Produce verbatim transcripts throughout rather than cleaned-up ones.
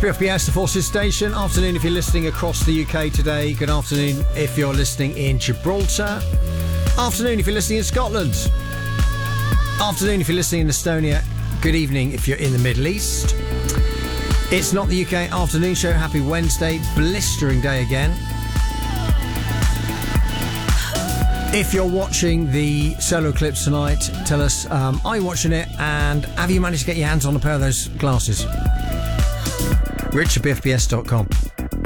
B F B S, the Forces Station. Afternoon if you're listening across the U K today. Good afternoon if you're listening in Gibraltar. Afternoon if you're listening in Scotland. Afternoon if you're listening in Estonia. Good evening if you're in the Middle East. It's not the U K afternoon show. Happy Wednesday. Blistering day again. If you're watching the solar eclipse tonight, tell us, um, are you watching it? And have you managed to get your hands on a pair of those glasses? Rich at B F B S dot com.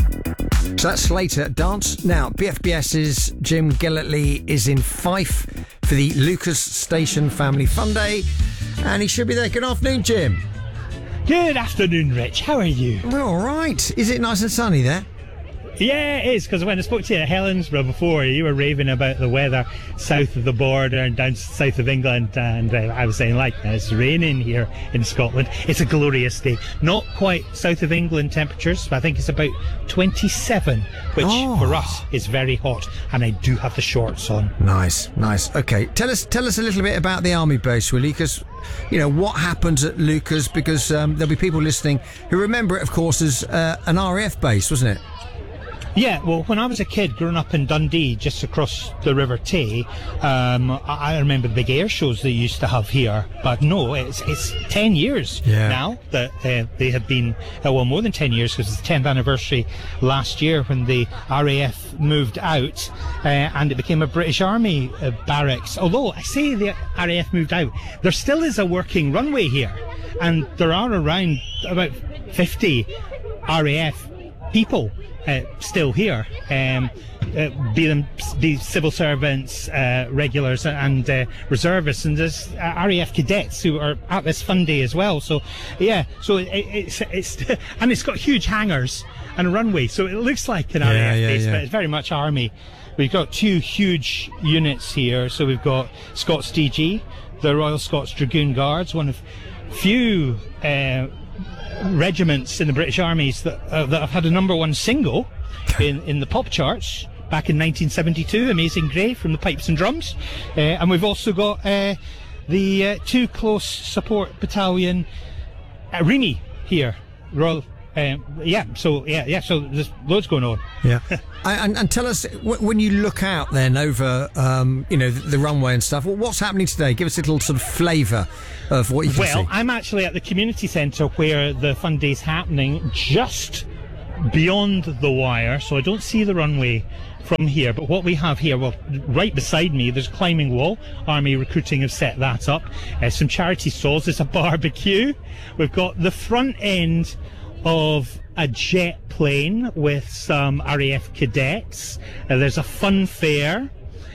So that's later. Dance. Now, BFBS's Jim Gilletly is in Fife for the Lucas Station Family Fun Day. And he should be there. Good afternoon, Jim. Good afternoon, Rich. How are you? We're all right. Is it nice and sunny there? Yeah, it is, because when I spoke to you at Helensburgh before, you were raving about the weather south of the border and down south of England, and uh, I was saying, like, it's raining here in Scotland. It's a glorious day. Not quite south of England temperatures, but I think it's about twenty-seven, which oh. for us is very hot, and I do have the shorts on. Nice, nice. Okay, tell us tell us a little bit about the army base, will you? Because, you know, what happens at Lucas, because um, there'll be people listening who remember it, of course, as uh, an R A F base, wasn't it? Yeah, well, when I was a kid growing up in Dundee, just across the River Tay, um, I, I remember the big air shows they used to have here. But no, it's it's ten years yeah. now that uh, they have been, uh, well, more than ten years, because it's the tenth anniversary last year when the R A F moved out uh, and it became a British Army uh, barracks. Although I say the R A F moved out, there still is a working runway here, and there are around about fifty R A F people Uh, still here, um, uh, be them be civil servants, uh, regulars, and uh, reservists, and there's uh, R A F cadets who are at this fun day as well. So, yeah, so it, it's it's and it's got huge hangars and a runway, so it looks like an yeah, R A F yeah, base, yeah. but it's very much army. We've got two huge units here. So we've got Scots D G, the Royal Scots Dragoon Guards, one of few Uh, regiments in the British armies that uh, that have had a number one single in in the pop charts back in nineteen seventy-two, Amazing Grey from the Pipes and Drums, uh, and we've also got uh, the uh, two close support battalion uh, Remy here, Royal. Um, yeah, so yeah, yeah, so there's loads going on. Yeah, and, and tell us, when you look out then over, um, you know, the, the runway and stuff, what's happening today? Give us a little sort of flavour of what you can well, see. Well, I'm actually at the community centre where the fun day's happening, just beyond the wire, so I don't see the runway from here. But what we have here, well, right beside me, there's a climbing wall. Army Recruiting have set that up. Uh, some charity stalls. There's a barbecue. We've got the front end of a jet plane with some R A F cadets. Uh, there's a fun fair.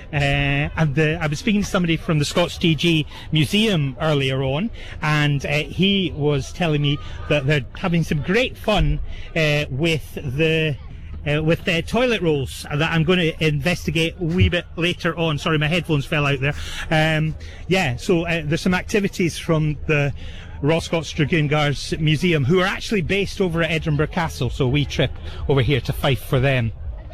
Uh, and the, I was speaking to somebody from the Scots D G Museum earlier on, and uh, he was telling me that they're having some great fun uh, with the uh, with the toilet rolls that I'm going to investigate a wee bit later on. Sorry, my headphones fell out there. Um, yeah, so uh, there's some activities from the Royal Scots Dragoon Guards Museum, who are actually based over at Edinburgh Castle, so we trip over here to Fife for them.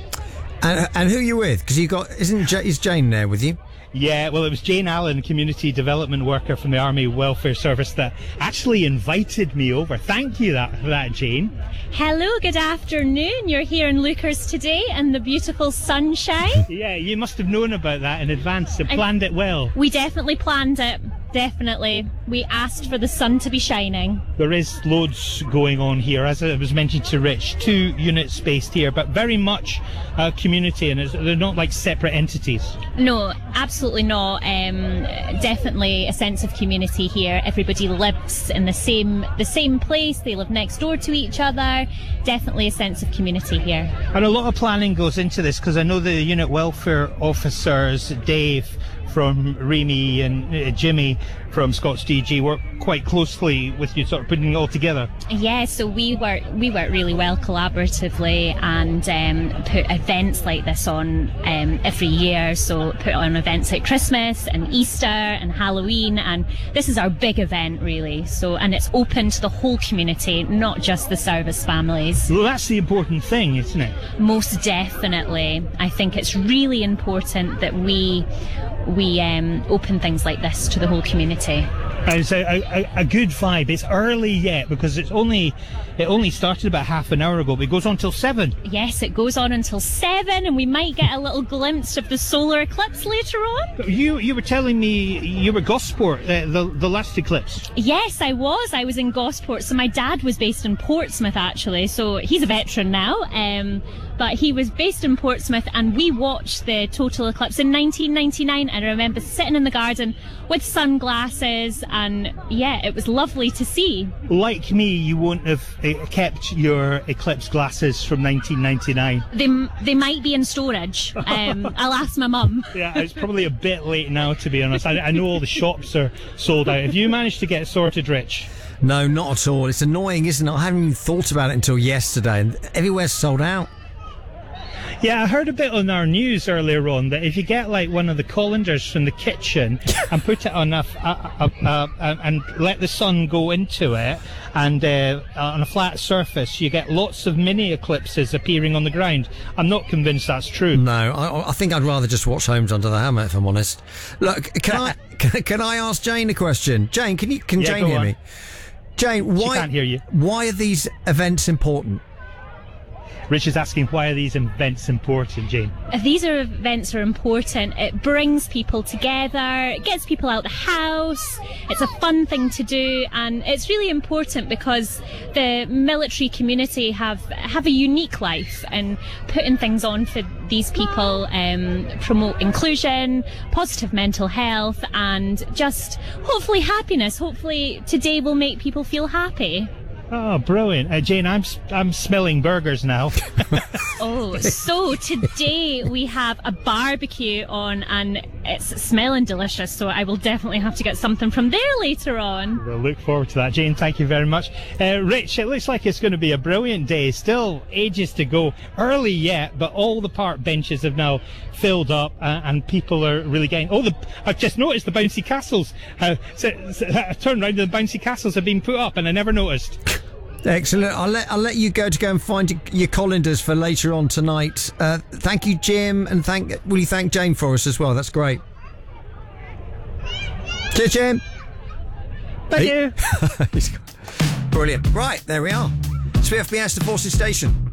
And, and who are you with? Because you got, isn't J- is Jane there with you? Yeah, well, it was Jane Allen, community development worker from the Army Welfare Service, that actually invited me over. Thank you that, for that, Jane. Hello, good afternoon. You're here in Lucas today in the beautiful sunshine. Yeah, you must have known about that in advance and planned it well. We definitely planned it. Definitely. We asked for the sun to be shining. There is loads going on here, as I was mentioned to Rich. Two units based here, but very much a community, and it's, they're not like separate entities. No, absolutely not. Um, definitely a sense of community here. Everybody lives in the same the same place. They live next door to each other. Definitely a sense of community here. And a lot of planning goes into this, because I know the unit welfare officers, Dave from Remy and uh, Jimmy from Scots D G, work quite closely with you, sort of putting it all together. Yeah, so we work we work really well collaboratively, and um, put events like this on um, every year. So put on events like Christmas and Easter and Halloween, and this is our big event really. So, and it's open to the whole community, not just the service families. Well, that's the important thing, isn't it? Most definitely. I think it's really important that we we um, open things like this to the whole community. It's a, a, a good vibe. It's early yet because it's only it only started about half an hour ago, but it goes on till seven. Yes, it goes on until seven, and we might get a little glimpse of the solar eclipse later on. You you were telling me you were Gosport, uh, the the last eclipse. Yes, I was. I was in Gosport. So my dad was based in Portsmouth, actually. So he's a veteran now. Um, but he was based in Portsmouth, and we watched the total eclipse in nineteen ninety-nine. And I remember sitting in the garden with sunglasses, and yeah, it was lovely to see. Like me, you won't have uh, kept your eclipse glasses from nineteen ninety-nine. They they might be in storage. Um, I'll ask my mum. Yeah, it's probably a bit late now, to be honest. I, I know all the shops are sold out. Have you managed to get it sorted, Rich? No, not at all. It's annoying, isn't it? I haven't even thought about it until yesterday, and everywhere's sold out. Yeah, I heard a bit on our news earlier on that if you get like one of the colanders from the kitchen and put it on a, a, a, a and let the sun go into it, and uh, on a flat surface, you get lots of mini eclipses appearing on the ground. I'm not convinced that's true. No, I, I think I'd rather just watch Homes Under the Hammer, if I'm honest. Look, can I can, can I ask Jane a question? Jane, can you can Yeah, Jane go hear on. me? Jane, why can't hear you. Why are these events important? Rich is asking, why are these events important, Jane? These are events are important. It brings people together. It gets people out the house. It's a fun thing to do, and it's really important because the military community have have a unique life, and putting things on for these people um, promote inclusion, positive mental health, and just hopefully happiness. Hopefully today will make people feel happy. Oh, brilliant. Uh, Jane, I'm I'm smelling burgers now. Oh, so today we have a barbecue on, and it's smelling delicious, so I will definitely have to get something from there later on. We'll look forward to that. Jane, thank you very much. Uh, Rich, it looks like it's going to be a brilliant day. Still ages to go. Early yet, but all the park benches have now filled up, uh, and people are really getting... Oh, the, I've just noticed the bouncy castles. Uh, so, so, I turned around and the bouncy castles have been put up, and I never noticed. Excellent. I'll let I'll let you go to go and find your, your colanders for later on tonight. Uh, thank you, Jim, and thank will you thank Jane for us as well? That's great. Cheers, Jim. Thank you. Brilliant. Right, there we are. S P F B S, the Forces Station.